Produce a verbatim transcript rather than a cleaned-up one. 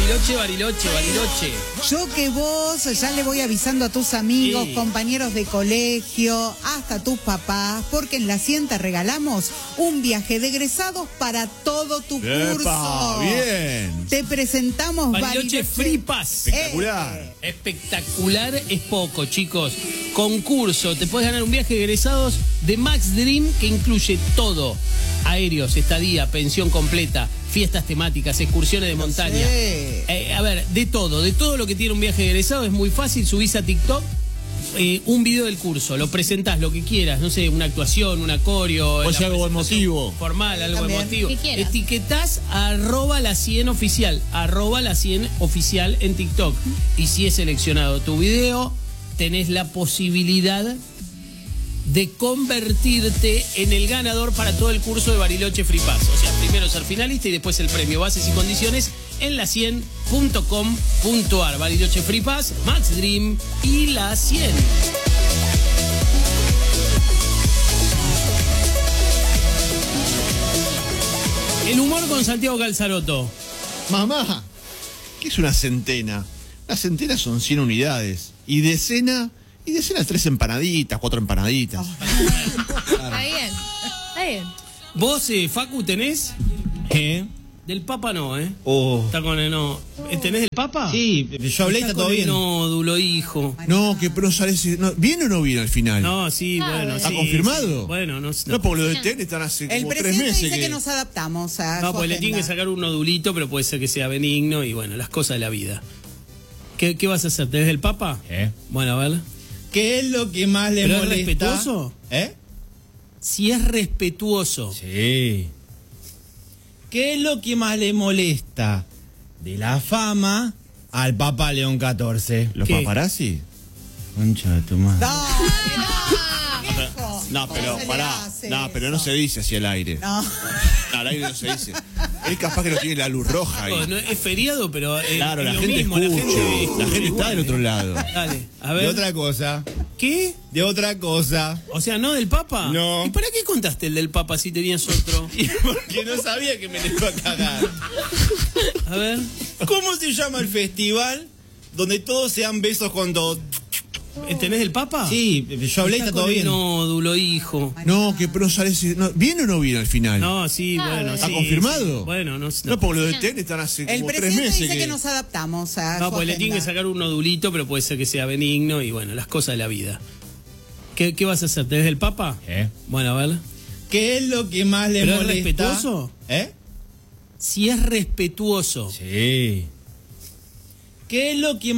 Bariloche, Bariloche, Bariloche. Yo que vos ya le voy avisando a tus amigos, Sí. compañeros de colegio, hasta tus papás, porque en la cien te regalamos un viaje de egresados para todo tu ¡Epa! curso. Bien. Te presentamos Bariloche Free Pass. Espectacular. Eh, Espectacular es poco, chicos. Concurso, te puedes ganar un viaje de egresados de Max Dream que incluye todo. Aéreos, estadía, pensión completa, fiestas temáticas, excursiones de montaña. sé. Eh, a ver, de todo, de todo lo que tiene un viaje de egresado es muy fácil. Subís a TikTok eh, un video del curso, lo presentás, lo que quieras, no sé, una actuación, un acorio. O sea, algo emotivo. Formal, algo También. emotivo. Que quieras. Etiquetás arroba la cien oficial, arroba la cien oficial en TikTok. Y si es seleccionado tu video, tenés la posibilidad de convertirte en el ganador para todo el curso de Bariloche Free Pass. O sea, primero ser finalista y después el premio. Bases y condiciones en la cien punto com punto ar. Bariloche Free Pass, Max Dream y la cien. El humor con Santiago Calzaroto. Mamá, ¿qué es una centena? Una centena son cien unidades. Y decena, y decena tres empanaditas, cuatro empanaditas. Está bien, está bien. ¿Vos, eh, Facu, tenés? ¿Eh? Del Papa no, ¿eh? Oh. Está con el no. ¿Tenés del Papa? Sí, yo hablé y está con todo el bien. nódulo, hijo. No, que pero sale ese- no, ¿viene o no viene al final? No, sí, Ah, bueno. ¿Está sí, confirmado? sí. Bueno, no sé. No, porque los de T N están hace El como tres presidente meses. dice que... que- nos adaptamos a No, su pues le tienen que agenda. sacar un nodulito, pero puede ser que sea benigno y bueno, las cosas de la vida. ¿Qué, qué vas a hacer? ¿Tenés del Papa? ¿Eh? Bueno, a ver. ¿Qué es lo que más le ¿Pero es molesta? respetuoso? ¿Eh? Si es respetuoso. Sí. ¿Qué es lo que más le molesta de la fama al Papa León catorce? ¿Los ¿Qué? paparazzi? Concha de tu madre. No, no, viejo. No, pero ¿Cómo se le pará. hace No, pero no eso? se dice hacia el aire. No. No, al aire no se dice. Él capaz que no tiene la luz roja ahí. Oh, no, es feriado, pero. eh, Claro, es la lo gente mismo, escucha. La gente, La gente está del otro lado. Dale, a De ver. otra cosa. ¿Qué? De otra cosa. O sea, ¿no del Papa? No. ¿Y para qué contaste el del Papa si tenías otro? Porque no sabía que me le iba a cagar. A ver. ¿Cómo se llama el festival donde todos se dan besos con todos? ¿Tenés del Papa? Sí, yo hablé y está con todo el bien. nódulo, hijo. No, que pero sale ese... no, ¿viene o no viene al final? No, sí, Ah, bueno. ¿Está sí, confirmado? sí. Bueno, no sé. No, porque los de T N están hace El como tres presidente meses. dice que... que- nos adaptamos a No, su pues le tienen que agenda. sacar un nodulito, pero puede ser que sea benigno y bueno, las cosas de la vida. ¿Qué, qué vas a hacer? ¿Tenés del Papa? ¿Eh? Bueno, a ver. ¿Qué es lo que más le ¿Pero es molesta? respetuoso? ¿Eh? Si es respetuoso. Sí. ¿Qué es lo que